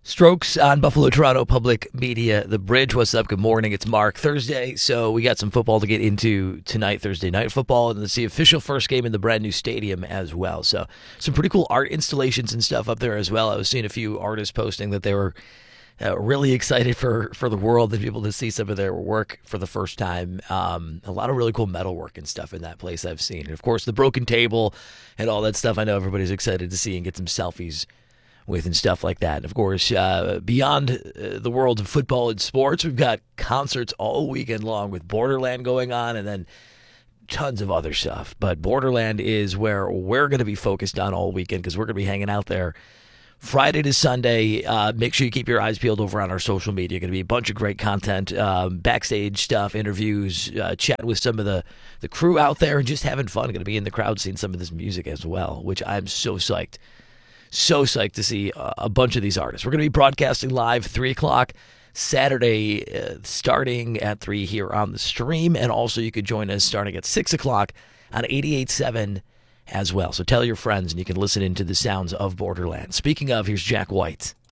Strokes on Buffalo Toronto Public Media. The Bridge. What's up? Good morning. It's Mark. Thursday, so we got some football to get into tonight, Thursday night football, and it's the official first game in the brand new stadium as well. So some pretty cool art installations and stuff up there as well. I was seeing a few artists posting that they were really excited for the world and people to see some of their work for the first time. A lot of really cool metal work and stuff in that place I've seen. And of course, the broken table and all that stuff I know everybody's excited to see and get some selfies with and stuff like that. And of course, beyond the world of football and sports, we've got concerts all weekend long with Borderland going on and then tons of other stuff. But Borderland is where we're going to be focused on all weekend because we're going to be hanging out there Friday to Sunday. Make sure you keep your eyes peeled over on our social media. Going to be a bunch of great content, backstage stuff, interviews, chatting with some of the crew out there and just having fun. Going to be in the crowd seeing some of this music as well, which I'm so psyched. So psyched to see a bunch of these artists. We're going to be broadcasting live 3 o'clock Saturday, starting at 3 here on the stream. And also you could join us starting at 6 o'clock on 88.7 as well. So tell your friends and you can listen into the sounds of Borderland. Speaking of, here's Jack White.